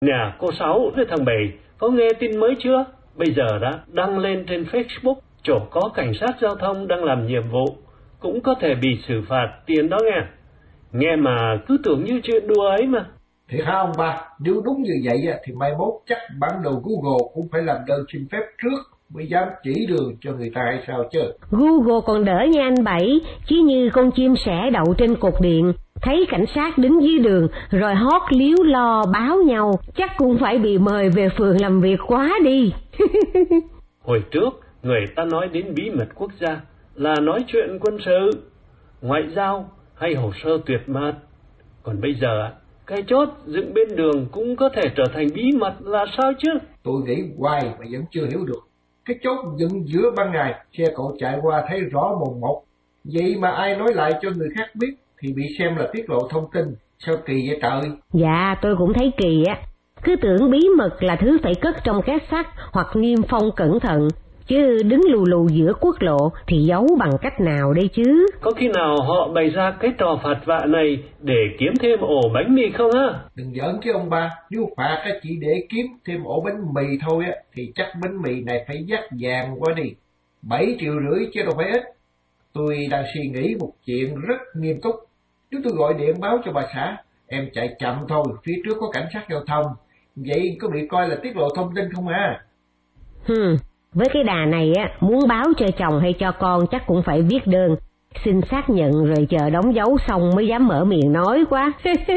Nè, cô Sáu với thằng Bảy, có nghe tin mới chưa? Bây giờ đã đăng lên trên Facebook, chỗ có cảnh sát giao thông đang làm nhiệm vụ, cũng có thể bị xử phạt tiền đó nghe. Nghe mà cứ tưởng như chuyện đùa ấy mà. Thiệt hả ông ba? Nếu đúng như vậy thì mai mốt chắc bản đồ Google cũng phải làm đơn xin phép trước mới dám chỉ đường cho người ta hay sao chứ. Google còn đỡ nha anh Bảy, chứ như con chim sẻ đậu trên cột điện, thấy cảnh sát đứng dưới đường rồi hót líu lo báo nhau, chắc cũng phải bị mời về phường làm việc quá đi. Hồi trước, người ta nói đến bí mật quốc gia là nói chuyện quân sự, ngoại giao hay hồ sơ tuyệt mật. Còn bây giờ, cái chốt dựng bên đường cũng có thể trở thành bí mật là sao chứ? Tôi nghĩ hoài mà vẫn chưa hiểu được. Cái chốt dựng giữa ban ngày, xe cộ chạy qua thấy rõ mồn một. Vậy mà ai nói lại cho người khác biết thì bị xem là tiết lộ thông tin. Sao kỳ vậy trời? Dạ, tôi cũng thấy kỳ á. Cứ tưởng bí mật là thứ phải cất trong két sắt hoặc niêm phong cẩn thận, chứ đứng lù lù giữa quốc lộ thì giấu bằng cách nào đây chứ? Có khi nào họ bày ra cái trò phạt vạ này để kiếm thêm ổ bánh mì không ha? Đừng giỡn chứ ông ba, nếu phạt chỉ để kiếm thêm ổ bánh mì thôi thì chắc bánh mì này phải dắt vàng qua đi. 7,5 triệu chứ đâu phải ít. Tôi đang suy nghĩ một chuyện rất nghiêm túc. Nếu tôi gọi điện báo cho bà xã, em chạy chậm thôi, phía trước có cảnh sát giao thông, vậy có bị coi là tiết lộ thông tin không à? Với cái đà này muốn báo cho chồng hay cho con chắc cũng phải viết đơn, xin xác nhận rồi chờ đóng dấu xong mới dám mở miệng nói quá.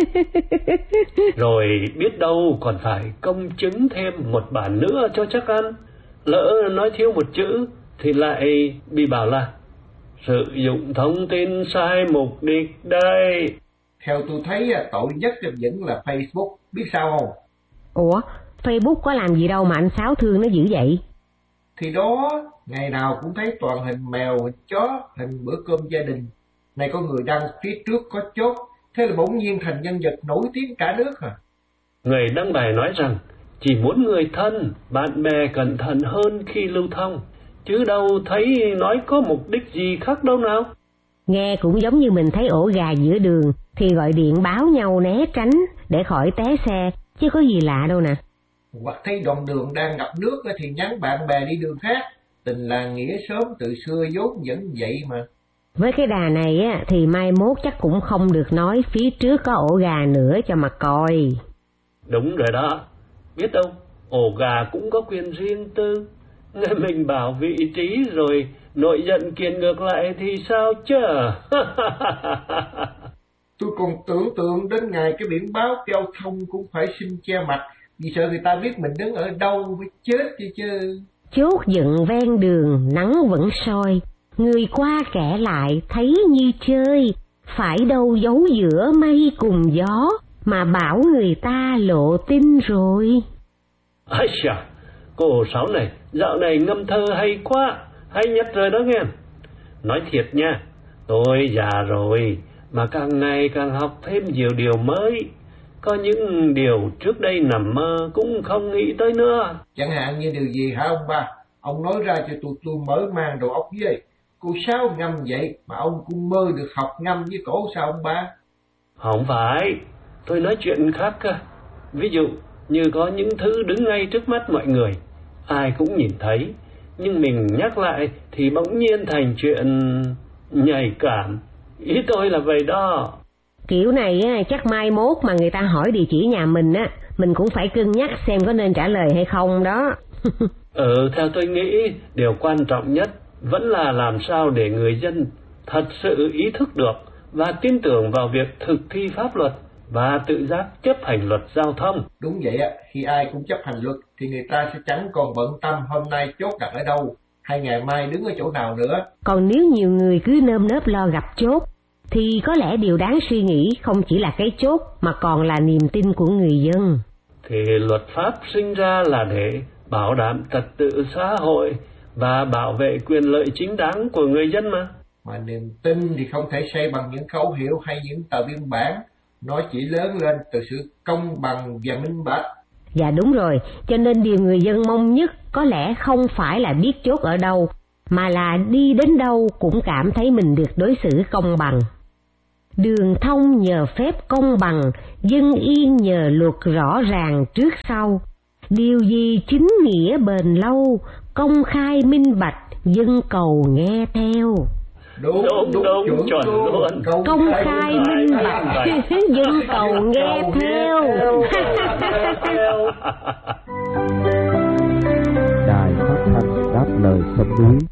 Rồi biết đâu còn phải công chứng thêm một bản nữa cho chắc ăn. Lỡ nói thiếu một chữ thì lại bị bảo là sử dụng thông tin sai mục đích đây. Theo tôi thấy tội nhất vẫn là Facebook, biết sao không? Ủa, Facebook có làm gì đâu mà anh Sáu thương nó dữ vậy? Thì đó, ngày nào cũng thấy toàn hình mèo, hình chó, hình bữa cơm gia đình. Này có người đăng phía trước có chốt, thế là bỗng nhiên thành nhân vật nổi tiếng cả nước à? Người đăng bài nói rằng chỉ muốn người thân, bạn bè cẩn thận hơn khi lưu thông, chứ đâu thấy nói có mục đích gì khác đâu nào. Nghe cũng giống như mình thấy ổ gà giữa đường thì gọi điện báo nhau né tránh để khỏi té xe, chứ có gì lạ đâu nè. Hoặc thấy đoạn đường đang ngập nước thì nhắn bạn bè đi đường khác. Tình làng nghĩa xóm từ xưa vốn vẫn vậy mà. Với cái đà này thì mai mốt chắc cũng không được nói phía trước có ổ gà nữa cho mà coi. Đúng rồi đó. Biết đâu, ổ gà cũng có quyền riêng tư. Nghe mình bảo vị trí rồi nội giận kiền ngược lại thì sao chứ? Tôi còn tưởng tượng đến ngày cái biển báo giao thông cũng phải xin che mặt, vì sợ người ta biết mình đứng ở đâu mới chết chứ. Chốt dựng ven đường, nắng vẫn soi, người qua kẻ lại thấy như chơi, phải đâu giấu giữa mây cùng gió, mà bảo người ta lộ tin rồi. Ây chà, cô Sáu này, dạo này ngâm thơ hay quá, hay nhất rồi đó nghe. Nói thiệt nha, tôi già rồi, mà càng ngày càng học thêm nhiều điều mới. Có những điều trước đây nằm mơ cũng không nghĩ tới nữa. Chẳng hạn như điều gì hả ông ba? Ông nói ra cho tôi mở mang đầu óc với. Cô Sáu ngâm vậy mà ông cũng mơ được học ngâm với cổ sao ông ba? Không phải, tôi nói chuyện khác cơ. Ví dụ như có những thứ đứng ngay trước mắt mọi người, ai cũng nhìn thấy, nhưng mình nhắc lại thì bỗng nhiên thành chuyện nhạy cảm. Ý tôi là vậy đó. Kiểu này chắc mai mốt mà người ta hỏi địa chỉ nhà mình cũng phải cân nhắc xem có nên trả lời hay không đó. Theo tôi nghĩ, điều quan trọng nhất vẫn là làm sao để người dân thật sự ý thức được và tin tưởng vào việc thực thi pháp luật và tự giác chấp hành luật giao thông. Đúng vậy khi ai cũng chấp hành luật thì người ta sẽ chẳng còn bận tâm hôm nay chốt đặt ở đâu, hay ngày mai đứng ở chỗ nào nữa. Còn nếu nhiều người cứ nơm nớp lo gặp chốt, thì có lẽ điều đáng suy nghĩ không chỉ là cái chốt mà còn là niềm tin của người dân. Thì luật pháp sinh ra là để bảo đảm trật tự xã hội và bảo vệ quyền lợi chính đáng của người dân mà. Mà niềm tin thì không thể xây bằng những khẩu hiệu hay những tờ biên bản, nó chỉ lớn lên từ sự công bằng và minh bạch. Dạ đúng rồi, cho nên điều người dân mong nhất có lẽ không phải là biết chốt ở đâu, mà là đi đến đâu cũng cảm thấy mình được đối xử công bằng. Đường thông nhờ phép công bằng, dân yên nhờ luật rõ ràng trước sau. Điều gì chính nghĩa bền lâu, công khai minh bạch, dân cầu nghe theo. Đúng, chuẩn luôn. Công khai minh bạch, dân cầu nghe theo. Đài Phát thanh Đáp Lời Sông Núi